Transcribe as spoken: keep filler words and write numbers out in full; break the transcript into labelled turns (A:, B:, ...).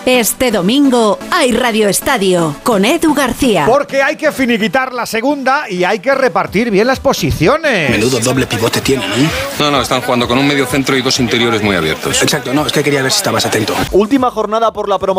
A: Este domingo hay Radio Estadio con Edu García.
B: Porque hay que finiquitar la segunda y hay que repartir bien las posiciones.
C: Menudo doble pivote tienen, ¿eh?
D: No, no, están jugando con un medio centro y dos interiores muy abiertos.
C: Exacto, no, es que quería ver si estabas atento.
E: Última jornada por la promoción.